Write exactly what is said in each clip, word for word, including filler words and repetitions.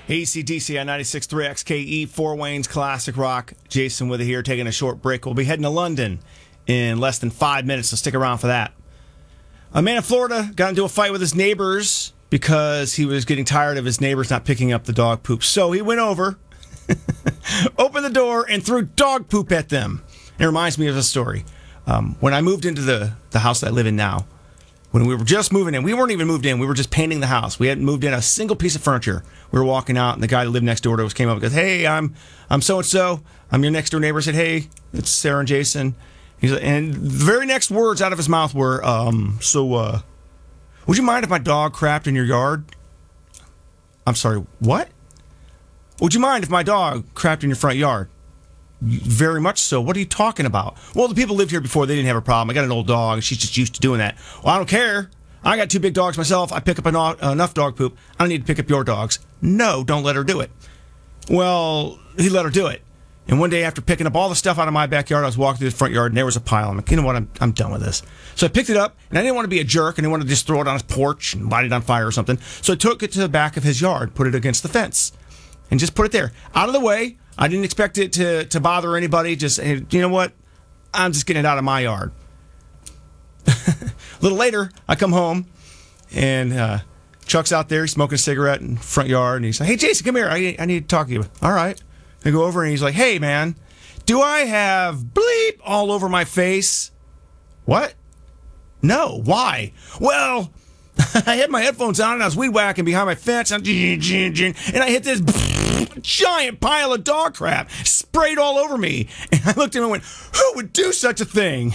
A C D C on ninety-six point three X K E, Fort Wayne's Classic Rock. Jason with it here, taking a short break. We'll be heading to London in less than five minutes, so stick around for that. A man in Florida got into a fight with his neighbors because he was getting tired of his neighbors not picking up the dog poop. So he went over, opened the door, and threw dog poop at them. It reminds me of a story. Um, when I moved into the, the house that I live in now, when we were just moving in, we weren't even moved in. We were just painting the house. We hadn't moved in a single piece of furniture. We were walking out, and the guy that lived next door to us came up and goes, "Hey, I'm I'm so-and-so. I'm your next door neighbor." I said, "Hey, it's Sarah and Jason." He's like, and the very next words out of his mouth were, um, so, uh, would you mind if my dog crapped in your yard? I'm sorry, what? Would you mind if my dog crapped in your front yard? Very much so. What are you talking about? Well, the people lived here before. They didn't have a problem. I got an old dog, and she's just used to doing that. Well, I don't care. I got two big dogs myself. I pick up eno- enough dog poop. I don't need to pick up your dogs. No, don't let her do it. Well, he let her do it. And one day after picking up all the stuff out of my backyard, I was walking through the front yard, and there was a pile. I'm like, you know what? I'm, I'm done with this. So I picked it up, and I didn't want to be a jerk, and I didn't want to just throw it on his porch and light it on fire or something. So I took it to the back of his yard, put it against the fence, and just put it there. Out of the way. I didn't expect it to, to bother anybody. Just, hey, you know what? I'm just getting it out of my yard. A little later, I come home, and uh, Chuck's out there. He's smoking a cigarette in the front yard, and he's like, "Hey, Jason, come here. I, I need to talk to you." All right. I go over, and he's like, "Hey, man, do I have bleep all over my face?" "What?" "No. Why?" "Well, I had my headphones on, and I was weed whacking behind my fence, and I hit this giant pile of dog crap sprayed all over me." And I looked at him and went, "Who would do such a thing?"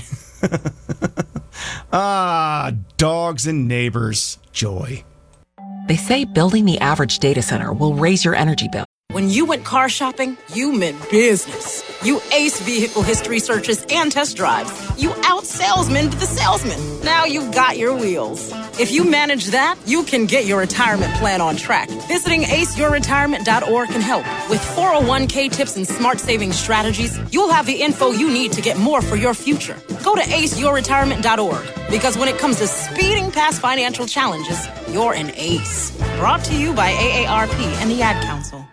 Ah, dogs and neighbors. Joy. They say building the average data center will raise your energy bill. When you went car shopping, you meant business. You aced vehicle history searches and test drives. You out-salesmaned the salesman. Now you've got your wheels. If you manage that, you can get your retirement plan on track. Visiting ace your retirement dot org can help. With four oh one k tips and smart saving strategies, you'll have the info you need to get more for your future. Go to ace your retirement dot org, because when it comes to speeding past financial challenges, you're an ace. Brought to you by A A R P and the Ad Council.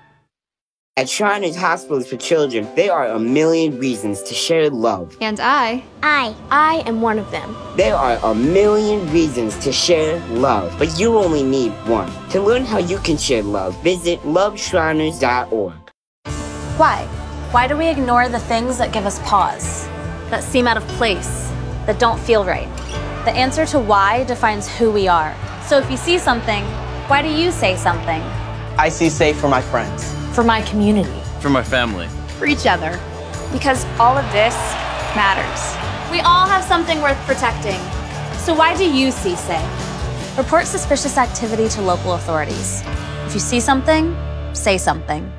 At Shriners Hospitals for Children, there are a million reasons to share love. And I, I, I am one of them. There are a million reasons to share love, but you only need one. To learn how you can share love, visit love shriners dot org. Why? Why do we ignore the things that give us pause, that seem out of place, that don't feel right? The answer to why defines who we are. So if you see something, why do you say something? I see safe for my friends. For my community. For my family. For each other. Because all of this matters. We all have something worth protecting. So why do you see safe? Report suspicious activity to local authorities. If you see something, say something.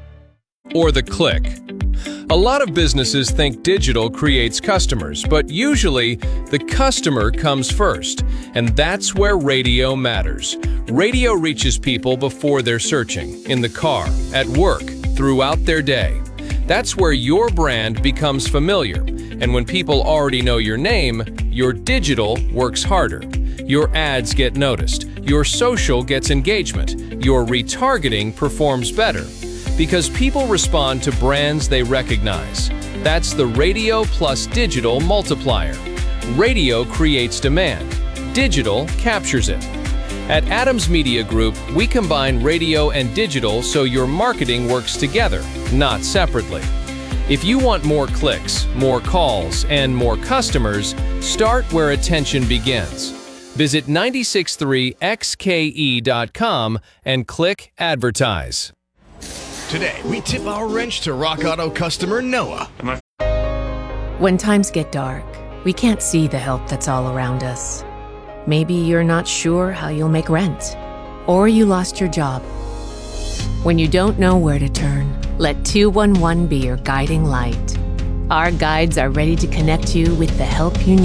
Or the click. A lot of businesses think digital creates customers, but usually the customer comes first, and that's where radio matters. Radio reaches people before they're searching, in the car, at work, throughout their day. That's where your brand becomes familiar, and when people already know your name, your digital works harder. Your ads get noticed, your social gets engagement, your retargeting performs better. Because people respond to brands they recognize. That's the radio plus digital multiplier. Radio creates demand. Digital captures it. At Adams Media Group, we combine radio and digital so your marketing works together, not separately. If you want more clicks, more calls, and more customers, start where attention begins. Visit nine six three X K E dot com and click Advertise. Today, we tip our wrench to Rock Auto customer Noah. When times get dark, we can't see the help that's all around us. Maybe you're not sure how you'll make rent, or you lost your job. When you don't know where to turn, let two one one be your guiding light. Our guides are ready to connect you with the help you need.